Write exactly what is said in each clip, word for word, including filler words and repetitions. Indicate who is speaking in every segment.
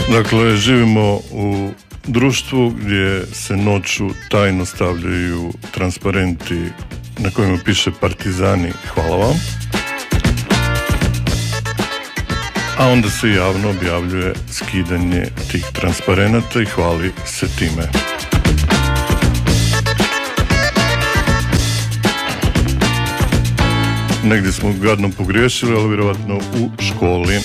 Speaker 1: Dakle, živimo u društvu gdje se noću tajno stavljaju transparenti na kojima piše partizani, hvala vam. A onda se javno objavljuje skidanje tih transparenata i hvali se time. Negdje smo gadno pogriješili, ali vjerovatno u školi.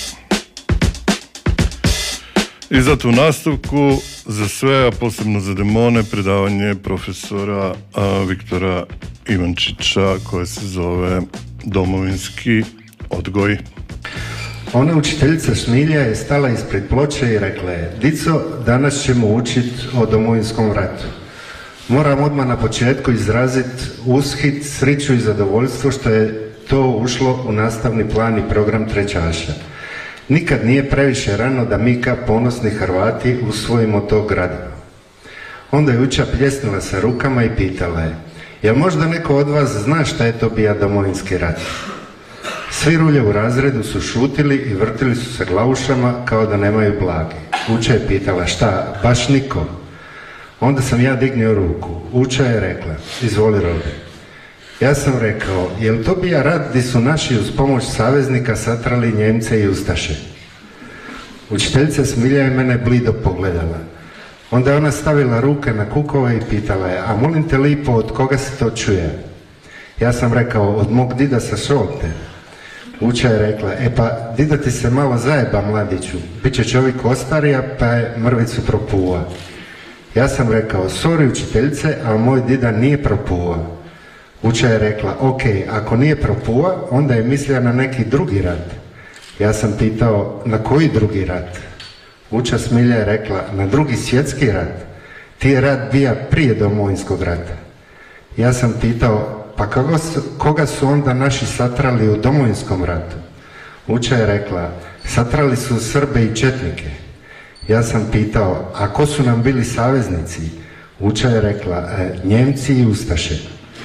Speaker 1: I zato u nastavku za sve, a posebno za demone, predavanje profesora a, Viktora Ivančića koje se zove Domovinski odgoj.
Speaker 2: Ona učiteljica Smilja je stala ispred ploče i rekla je: Dico, danas ćemo učiti o Domovinskom ratu. Moram odmah na početku izraziti ushit, sriću i zadovoljstvo što je to ušlo u nastavni plan i program trećaša. Nikad nije previše rano da mi kao ponosni Hrvati usvojimo to gradivo. Onda je uča pljesnila sa rukama i pitala je: jel možda neko od vas zna šta je to bija Domovinski rat? Svi rulje u razredu su šutili i vrtili su se glavušama kao da nemaju blage. Uča je pitala: šta, baš niko? Onda sam ja dignio ruku. Uča je rekla: izvoli Robi. Ja sam rekao: jel to bija rat gdje su naši uz pomoć saveznika satrali Njemce i Ustaše? Učiteljica Smilja je mene blido pogledala. Onda je ona stavila ruke na kukove i pitala je: a molim te lipo, od koga se to čuje? Ja sam rekao: od mog dida sa Šolte. Uča je rekla: e pa dida ti se malo zajeba, mladiću, bit će čovjek ostarija pa je mrvicu propuva. Ja sam rekao: sorry učiteljice, a moj dida nije propuva. Uča je rekla: ok, ako nije propuva, onda je mislila na neki drugi rat. Ja sam pitao: na koji drugi rat? Uča Smilja je rekla: na drugi svjetski rat. Ti je rat bija prije Domovinskog rata. Ja sam pitao: pa koga su, koga su onda naši satrali u Domovinskom ratu? Uča je rekla: satrali su Srbe i četnike. Ja sam pitao: a ko su nam bili saveznici? Uča je rekla: e, Njemci i Ustaše.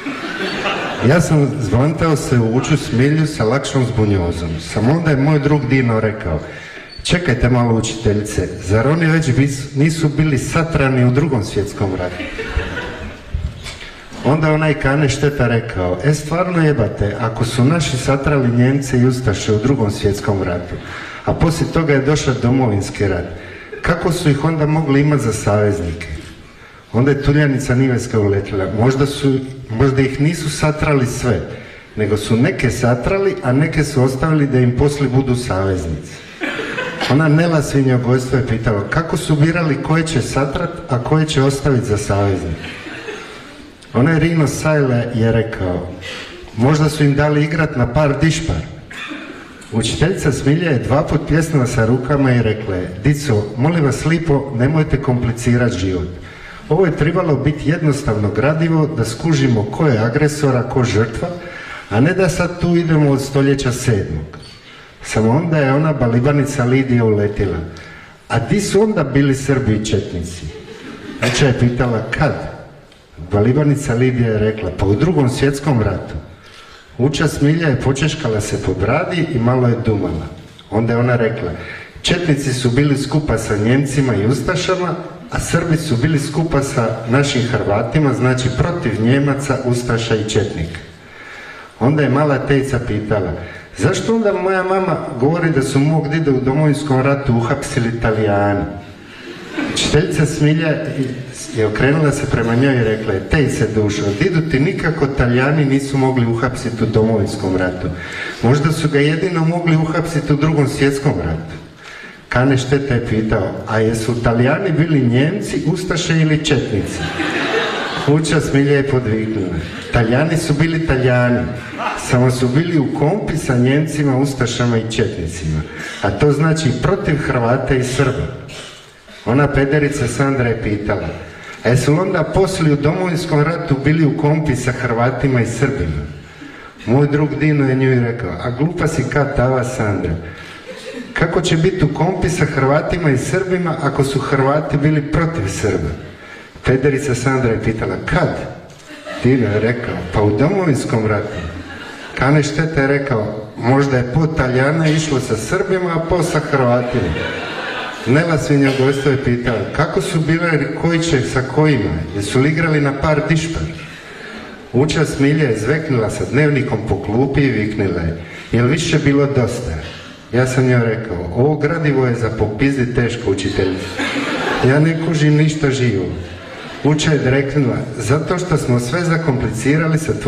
Speaker 2: Ja sam zvantao se u Uču Smilju sa lakšom zbunjozom. Samo onda je moj drug Dino rekao: čekajte malo učiteljice, zar oni već nisu bili satrani u Drugom svjetskom ratu? Onda onaj Kane Šteta rekao: e stvarno jebate, ako su naši satrali Njemce i Ustaše u Drugom svjetskom ratu, a poslije toga je došao Domovinski rat, kako su ih onda mogli imati za saveznike? Onda je Tuljanica Niveska uletila: možda, su, možda ih nisu satrali sve, nego su neke satrali, a neke su ostavili da im poslije budu saveznici. Ona Nela Svinjogojstvo je pitala: kako su birali koje će satrat, a koje će ostaviti za saveznike? Onaj Rino Sajle je rekao: možda su im dali igrat na par dišpar. Učiteljica Smilja je dva put pljesnula sa rukama i rekla je: Dico, molim vas lipo, nemojte komplicirati život. Ovo je trebalo biti jednostavno gradivo da skužimo ko je agresora, ko žrtva, a ne da sad tu idemo od stoljeća sedmog. Samo onda je ona balibanica Lidija uletila: a di su onda bili Srbi i četnici? Uča je pitala: kad? Balibanica Lidija je rekla: pa u Drugom svjetskom ratu. Uča Smilja je počeškala se po bradi i malo je dumala. Onda je ona rekla: četnici su bili skupa sa Njemcima i Ustašama, a Srbi su bili skupa sa našim Hrvatima, znači protiv Njemaca, Ustaša i četnika. Onda je mala tejca pitala: zašto onda moja mama govori da su mog dida u Domovinskom ratu uhapsili Italijani? Učiteljica Smilja je okrenula se prema njoj i rekla je: tejce dušo, didu ti nikako Talijani nisu mogli uhapsiti u Domovinskom ratu. Možda su ga jedino mogli uhapsiti u Drugom svjetskom ratu. Kane Šteta je pitao: a jesu Talijani bili Njemci, Ustaše ili četnici? Uča Smilja je podviknula: Talijani su bili Talijani, samo su bili u kompi sa Njemcima, Ustašama i četnicima, a to znači protiv Hrvata i Srba. Ona pederica Sandra je pitala: a jesu onda poslije u Domovinskom ratu bili u kompi sa Hrvatima i Srbima? Moj drug Dino je njoj rekao: a glupa si kad tava Sandra, kako će biti u kompi sa Hrvatima i Srbima ako su Hrvati bili protiv Srba? Pederica Sandra je pitala: kad? Dino je rekao: pa u Domovinskom ratu. Kane Šteta je rekao: možda je po Talijana išlo sa Srbima, a po sa Hrvatima. Nela Svinjogojstvo je pitala, kako su bile kojiće sa kojima? Jesu li igrali na par dišper? Uča Smilja je zveknula sa dnevnikom po klupi i viknila je, jel više bilo dosta? Ja sam njoj rekao, ovo gradivo je za popizdi teško, učiteljice. Ja ne kužim ništa živo. Uča je dreknula, zato što smo sve zakomplicirali sa